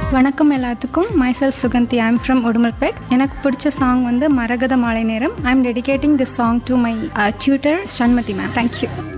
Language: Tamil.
வணக்கம் எல்லாத்துக்கும். Myself Suganthi. I'm from Udumalpet. எனக்கு பிடிச்ச சாங் வந்து மரகத மாலை நேரம். I'm dedicating this song to my tutor Shanmathi ma'am. Thank you.